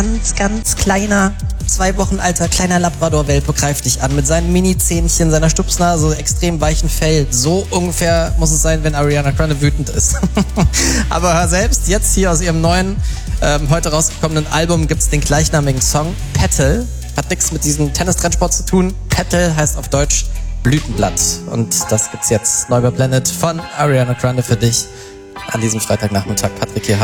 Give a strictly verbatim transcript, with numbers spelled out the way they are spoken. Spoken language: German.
ganz, ganz kleiner, zwei Wochen alter, kleiner Labrador-Welpe greift dich an mit seinen Mini-Zähnchen, seiner Stupsnase, extrem weichen Fell. So ungefähr muss es sein, wenn Ariana Grande wütend ist. Aber hör selbst, jetzt hier aus ihrem neuen, ähm, heute rausgekommenen Album gibt's den gleichnamigen Song, Petal. Hat nichts mit diesem Tennis-Trendsport zu tun. Petal heißt auf Deutsch Blütenblatt. Und das gibt's jetzt neu bei Planet von Ariana Grande für dich an diesem Freitagnachmittag. Patrick hier, hi.